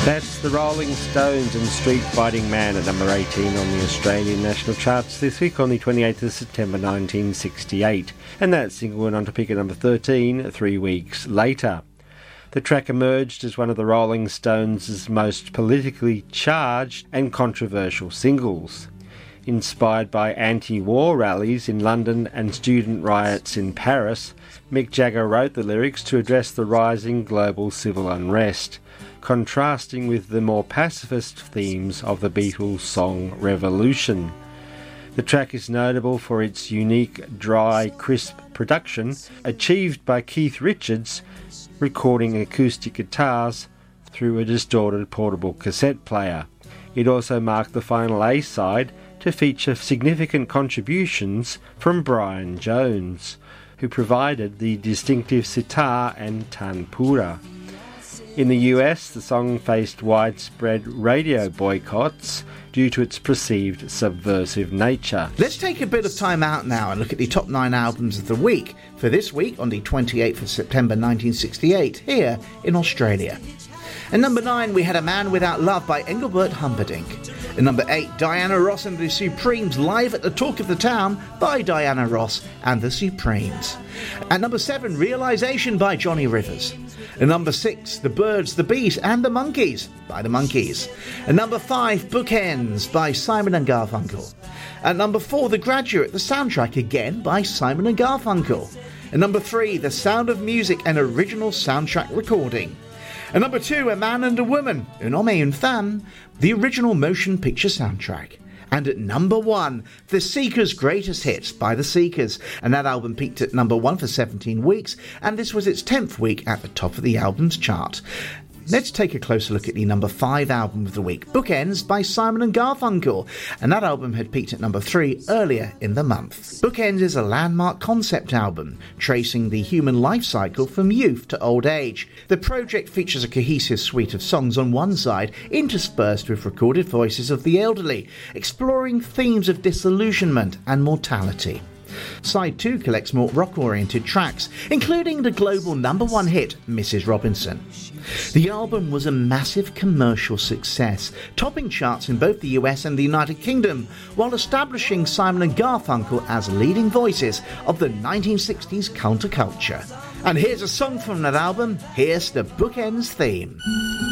That's the Rolling Stones and Street Fighting Man at number 18 on the Australian national charts this week on the 28th of September 1968. And that single went on to peak at number 13 3 weeks later. The track emerged as one of the Rolling Stones' most politically charged and controversial singles. Inspired by anti-war rallies in London and student riots in Paris, Mick Jagger wrote the lyrics to address the rising global civil unrest, contrasting with the more pacifist themes of the Beatles' song Revolution. The track is notable for its unique, dry, crisp production, achieved by Keith Richards, recording acoustic guitars through a distorted portable cassette player. It also marked the final A-side to feature significant contributions from Brian Jones, who provided the distinctive sitar and tanpura. In the US, the song faced widespread radio boycotts due to its perceived subversive nature. Let's take a bit of time out now and look at the top 9 albums of the week for this week on the 28th of September 1968 here in Australia. At number 9 we had A Man Without Love by Engelbert Humperdinck. At number 8, Diana Ross and the Supremes live at the Talk of the Town by Diana Ross and the Supremes. At number 7, Realisation by Johnny Rivers. At number 6, The Birds, the Bees and the Monkees by the Monkees. At number 5, Bookends by Simon and Garfunkel. At number 4, The Graduate, the soundtrack again by Simon and Garfunkel. At number 3, The Sound of Music, an original soundtrack recording. At number 2, A Man and a Woman, Un Homme et une Femme, the original motion picture soundtrack. And at number 1, The Seekers' Greatest Hits by The Seekers, and that album peaked at number 1 for 17 weeks, and this was its 10th week at the top of the albums chart. Let's take a closer look at the number 5 album of the week, Bookends by Simon and Garfunkel, and that album had peaked at number 3 earlier in the month. Bookends is a landmark concept album, tracing the human life cycle from youth to old age. The project features a cohesive suite of songs on one side, interspersed with recorded voices of the elderly, exploring themes of disillusionment and mortality. Side 2 collects more rock-oriented tracks, including the global number 1 hit, Mrs. Robinson. The album was a massive commercial success, topping charts in both the US and the United Kingdom, while establishing Simon and Garfunkel as leading voices of the 1960s counterculture. And here's a song from that album, here's the Bookends theme.